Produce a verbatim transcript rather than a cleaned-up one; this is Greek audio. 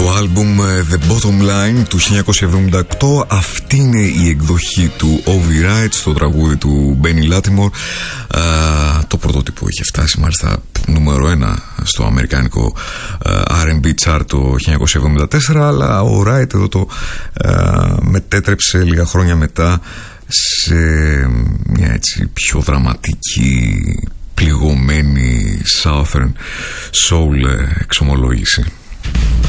Το άλμπουμ The Bottom Line του χίλια εννιακόσια εβδομήντα οκτώ. Αυτή είναι η εκδοχή του Ovi Wright στο τραγούδι του Benny Lattimore. Uh, το πρωτότυπο είχε φτάσει μάλιστα νούμερο ένα στο αμερικάνικο uh, αρ εντ μπι chart το χίλια εννιακόσια εβδομήντα τέσσερα, αλλά ο Wright εδώ το uh, μετέτρεψε λίγα χρόνια μετά σε μια έτσι πιο δραματική, πληγωμένη Southern Soul εξομολόγηση.